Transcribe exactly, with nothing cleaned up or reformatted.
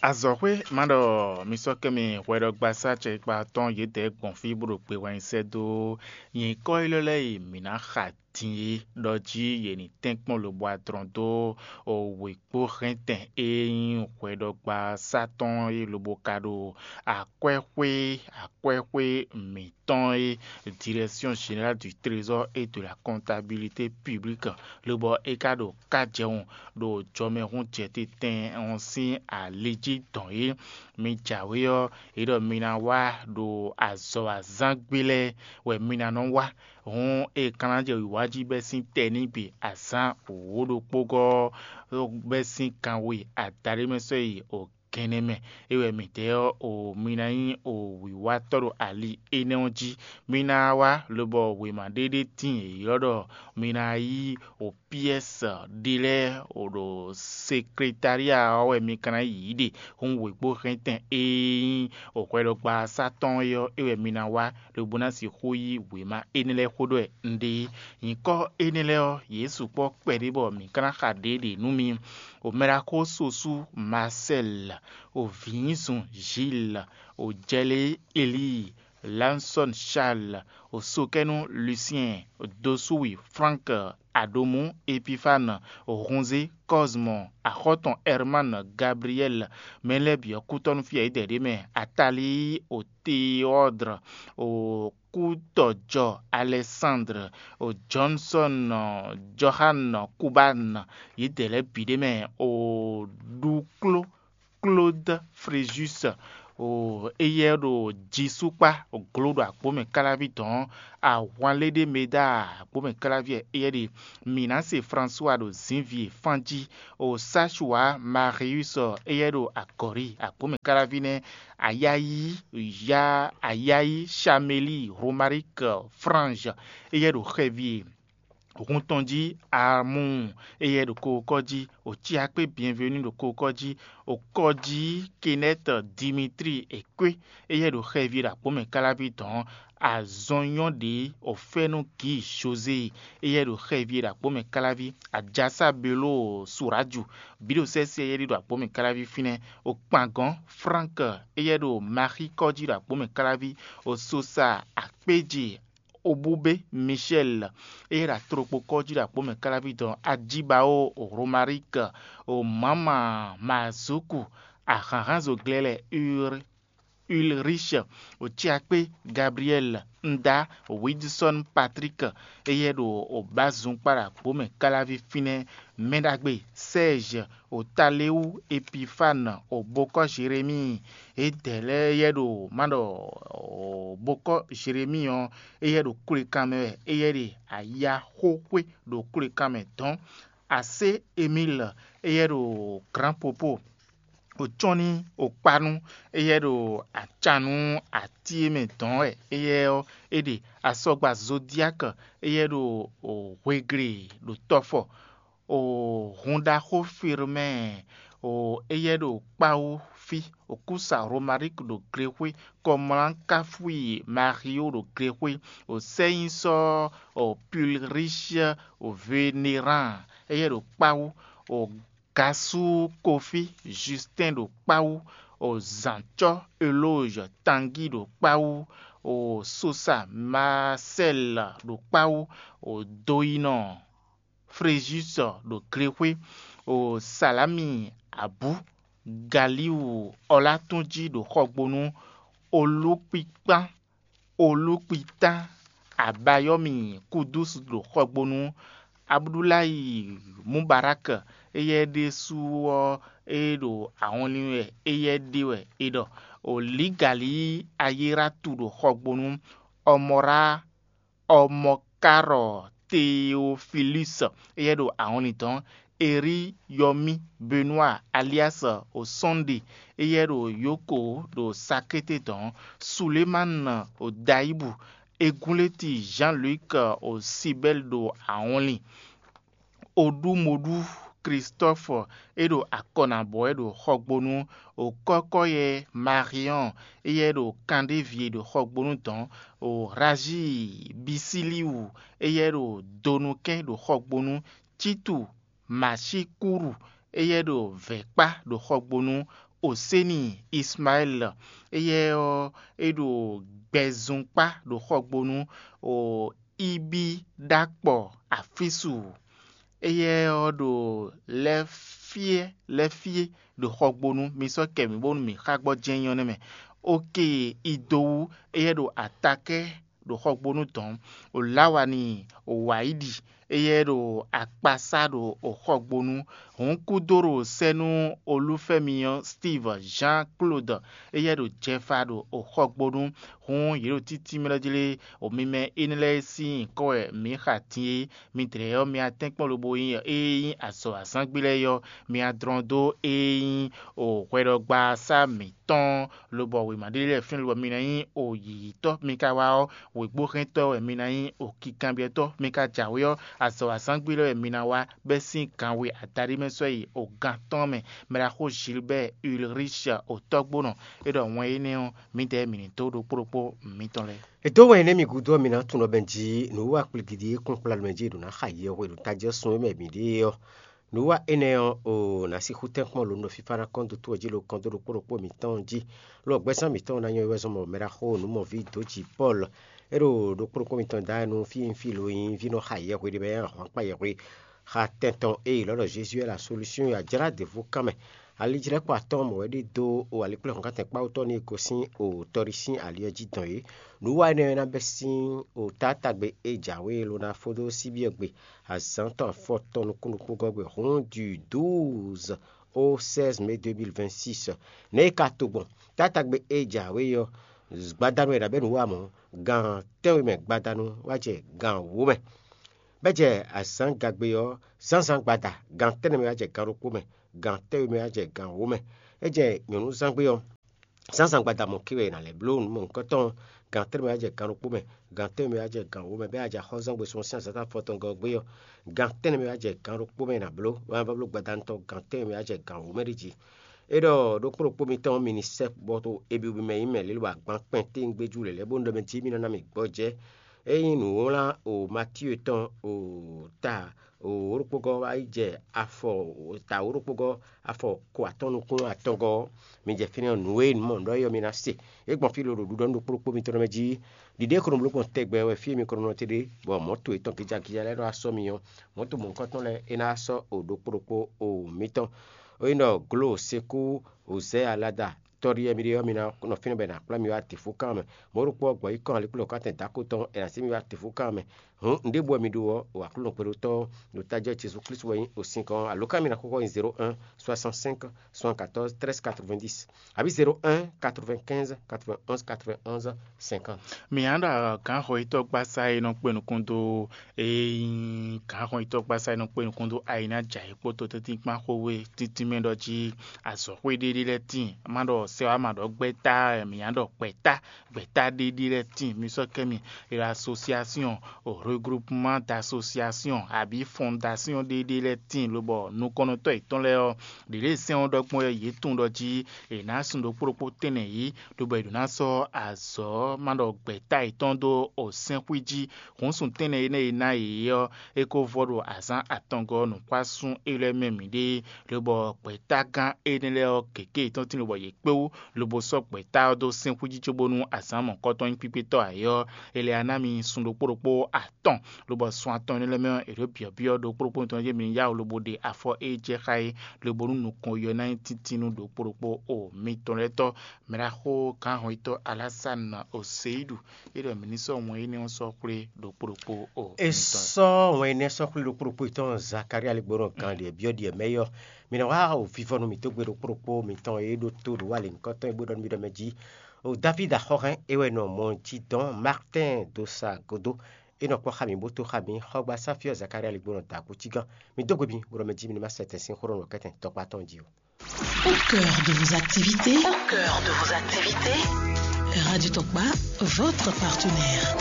azɔƒe maɖɔ misɔke mi wɛɖɔ gbasa tse kpa tɔn yi de gbɔn fi bro pe wɛn se do yin kɔ ile le yi mina xa tie ɖɔ dzi yeni tɛnkpɔn le bɔ adrɔn do o we kpo hɛntɛ eyin wɛɖɔ gbasa tɔn yi le bo ka do akɔɛƒe akɔɛƒe mitɔn yi direction générale du trésor et de la comptabilité publique le bɔ eka do kadzeŋ do jɔmɛhun jɛte tɛn on si alidzi dɔn ye mi dzawe yɔ eɖɔ mina wa do azɔ azãgbilɛ wɛ mina nɔ wa hun e kana dze iwadzi bɛ si tɛ ni bi azã owo do kpogɔ bɛ si kanwe adari mɛsɛ yi o kɛnɛmɛ ewɛ mi tɛ yɔ o mina yi o wiwa tɔ do ali enɛwo dzi mina wa le bɔ wema ɖeɖe ti yɔɖɔ mina yi o pièce dilɛ o do secrétariat wɛ mi kana yi de hun we kpo hɛntɛ eyin o kɔɛ ɖɔ gba satɔn yɔ ewɛ mina wa le bona si xo yi wema enelɛ xo ɖɔɛ nde yin kɔ enelɛ yɔ yesu kpɔ kpɛ de bɔ mi kana xa de de nu mi o mɛra ko sosu marcel o vinson gilles o jɛle eli lanson charles o sokɛnu lucien o dosuwi frank adomu epiphane o ronze cosmo axɔtɔn herman gabriel mɛlɛbiɔ kutɔnu fia yi dɛde mɛ atali o théodre o kutɔjɔ alexandre o johnson uh, johan kuban yi dɛlɛ bi de mɛ o duklo claude fréjus o eye do jisukpa o glo do akpome kalavi dɔn awanlede meda akpome kalavi eye de minase françois do zinvie fanji o sachua marius eye do akɔri akpome kalavi ne ayayi ya ayayi chameli romaric frange eye do xevi runtɔndzi amu eye do ko kɔdzi o tsi akpe bienvenu do ko kɔdzi o kɔdzi kenneth dimitri ekwe eye do xevi do akpome kalavi dɔn azɔnyɔ de o fɛnu ki jose eye do xevi do akpome kalavi adzasa belo suraju bido sɛsi eye do akpome kalavi finɛ o kpagɔn frank eye do marie kɔdzi do akpome kalavi o sosa akpedzi obube michel eye da trokpo kɔdzi da kpɔmɛ kalavi dɔn adzibawo o romaric o mama mazoku ahanhanzo glɛlɛ ur ulrich o tsiakpe gabriel nda o wilson patrick eye do o bazun kpara kpɔmɛ kalavi finɛ mɛdagbe serge o talewu epiphane o bokɔ jérémie edɛlɛ eye do madɔ o bokɔ jérémie yɔ eye do kure kamɛ eye de aya xoxoe do kure kamɛ dɔn ase emile eye do grand popo o tsɔni o kpanu eye do atsanu atieme dɔn eye yɔ ede asɔgba zodiac eye do o wegre do tɔfɔ o hundaxo firmɛ o eye do kpawo fi o kusa romaric do grexoe kɔmlan kafui mario do grexoe o sɛyinsɔ o pulrich o vénéran eye do kpawo o gasu kofi justin do kpawo o zantsɔ eloge tanguy do kpawo o sosa marcel do kpawo o doyinɔ fréjus do grexoe o salami abu galiu ɔlatunji do xɔgbonu olukpikpa olukpita abayomi kudus do xɔgbonu abdulayi mubarak eye de suwɔ eye do àwọn niwɛ eye de wɛ edɔ oligali ayeratu do xɔgbonu ɔmɔra ɔmɔkarɔ theophilus eye do àwọn nitɔn eri yomi benoit alias o sunday eye do yoko do sakete dɔn suleiman o daibu egunleti jean-luc o sibel do àwọn odumodu christophe edo akɔnabɔ edo xɔgbonu o kɔkɔyɛ marion eye do kandevie do xɔgbonu dɔn o raji bisiliu eye do donukɛ do xɔgbonu titu machikuru eye do vekpa do xɔgbonu Oseni Ismail eye o edo gbezunpa do xogbonu o ibi dakpo afisu eye o do lefie lefie do xogbonu mi so kemi bonu mi xagbo jenyo ne me oke idowu eye do atake do xogbonu ton o lawani o waidi eye do akpasa do o xogbonu hon kudoro senu olufemiyan Steve Jean-Claude eye do jefa do o xogbonu hon yero titi melodile o mime inele si ko e mi khati mi treyo mi atenkpon lobo yin e aso asangbile yo mi adrondo e o kwedogba sa mi ton lobo we madile fin lobo mi na yin o yi to mi ka wa o we gbo ken to e mi na yin o kikanbie to mi ka jawe yo aso asangbile e mi na wa besin kanwe atari meso yi o ganton me mera ko Gilbert Ulrich o togbono e do won ene o mi de mi to do propo mi ton le e do won ene mi gudo mi na tuno benji no wa klikidi kun plan menji do na khaye we do taje sun me mi de yo no wa ene o na si khuten ko lo no fifa na konto to ji lo konto do propo mi ton ji lo gbesan mi ton na yo we so mo mera ko no mo vi do ji Paul ero do propo mi ton da no fi fi lo yin vi no khaye we de be han pa ye we ha tenton e lo Jésus est la solution ya jara de vous quand même ali jira kwa tom we di do o ali kule kan pa o to ni ko sin o torisin ali ji don yi nu wa ne na besin o tata gbe eja we lo na fodo sibi egbe azantan foto no kunu ko gbe ron du douze au seize mai deux mille vingt-six ne ka to bon tata gbe eja we yo gbadanu e da be nu wa mo gan tewe me gbadanu wa je gan wo me beje asan gagbe yo sansan gbada gan tene me aje garuku me gan te me aje gan wo me eje nyonu sangbe yo sansan gbada mo kiwe na le blown mo nkoton gan tene me aje garuku me gan te me aje gan wo me be aje hozan gbe so sansan ta foton go gbe yo gan tene me aje garuku me na blo wa ba blo gbada nto gan te me aje gan wo me riji edo do pro mi ton ministère boto ebi bi me ime le wa gban pente ngbeju le le bondo me ti mi na mi gboje eyin nu la o Mathieu ton o ta o orupogo wa ije afọ ta orupogo afọ ko atonu kun atongo mi je fini nu e mo ndo yo mi na se e gbon fi lo do do ndo propo mi ton meji dide ko mo ko tegbe we fi mi ko no tede bo moto iton kija kija le do aso mi yo moto mo nkan ton le ina aso o do propo o mi ton o ino glo seku o se alada tori emi yo mi na no fini be na plan mi wa tifu kan mo ro po gbo ikan le ko ka ten takoton e na si mi wa tifu kan me nde bo mi do o akulo pe to no taje Jesus Christ wo yin o sin kan aloka mi na koko zéro un soixante-cinq soixante-quatorze treize quatre-vingt-dix abi zéro un quatre-vingt-quinze quatre-vingt-onze quatre-vingt-onze cinquante mi anda kan ho ito gbasa ino pe nu kundo e kan ho ito gbasa ino pe nu kundo aina jai poto to tin pa ho we titi me do ji aso we de de tin amado se wa mado gbeta mi ando gbeta gbeta de de tin mi so kemi e association o regroupement d'association abi fondation de de tin lo bo nu kono to iton le o de le se on do pon ye tun do ji e na sun do propo tene yi lo bo do na so aso mando gbeta iton do o sen kwiji kon sun tene ne na yo e ko vodo asan atongo nu kwasun ele memi de lo bo gbeta gan enele o keke iton tin lo bo ye pe o lo bo so gbeta do sen kwiji chobonu asan mo koton pipe to ayo ele anami sun do propo aton lo bo sun aton ele me e bio bio do propo ton je mi ya lo bo de afo e je kai lo bo nu kon yo na titinu do propo o mi ton leto mera ho kan ho ito Alassane Oseidu e do ministre won ni on so kure do propo o e so won ni so kure do propo iton Zakaria le gboro kan de bio de meyo mi na wa o vivonu mi to gbe do propo mi ton e do to do wale nkan ton e gbo don mi do meji o David Ahorin e we no mon ti don Martin Dosa Godo et non quoi khami boto khami khogba Safio Zakaria le gboro ta ko tigan mi dogo bi bro meji mi ma sete sin khoro no keten to pa ton dio au cœur de vos activités au cœur de vos activités Radio Tokba, votre partenaire.